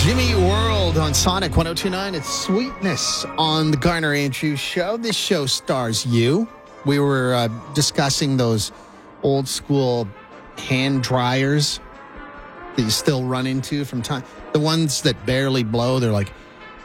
Jimmy World on Sonic 102.9. It's Sweetness on the Garner Andrews Show. This show stars you. We were discussing those old school hand dryers that you still run into from time. The ones that barely blow, they're like,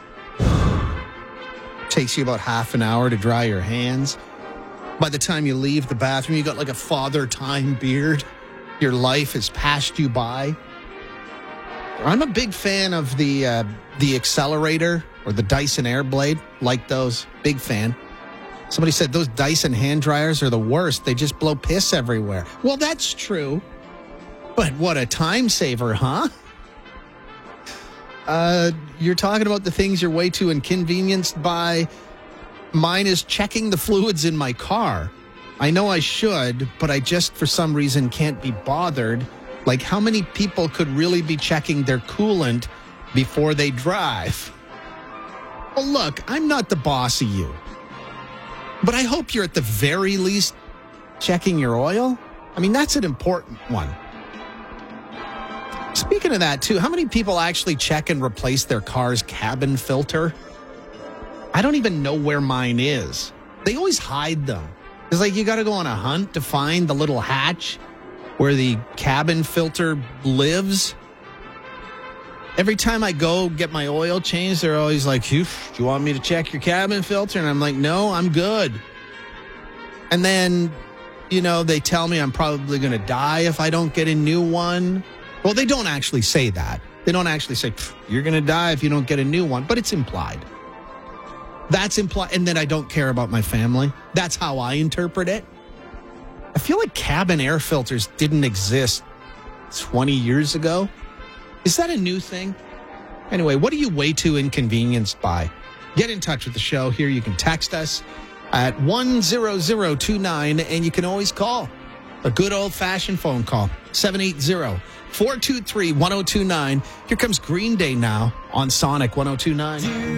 takes you about half an hour to dry your hands. By the time you leave the bathroom, you got like a father time beard. Your life has passed you by. I'm a big fan of the accelerator or the Dyson Airblade. Like those. Big fan. Somebody said those Dyson hand dryers are the worst. They just blow piss everywhere. Well, that's true. But what a time saver, huh? You're talking about the things you're way too inconvenienced by. Mine is checking the fluids in my car. I know I should, but I just, for some reason, can't be bothered. Like, how many people could really be checking their coolant before they drive? Well, look, I'm not the boss of you. But I hope you're at the very least checking your oil. I mean, that's an important one. Speaking of that, too, how many people actually check and replace their car's cabin filter? I don't even know where mine is. They always hide them. It's like you got to go on a hunt to find the little hatch where the cabin filter lives. Every time I go get my oil changed, they're always like, do you want me to check your cabin filter? And I'm like, no, I'm good. And then, they tell me I'm probably going to die if I don't get a new one. Well, they don't actually say that. They don't actually say, you're going to die if you don't get a new one. But it's implied. That's implied. And then I don't care about my family. That's how I interpret it. I feel like cabin air filters didn't exist 20 years ago. Is that a new thing? Anyway, what are you way too inconvenienced by? Get in touch with the show here. You can text us at 10029, and you can always call. A good old-fashioned phone call, 780-423-1029. Here comes Green Day now on Sonic 102.9.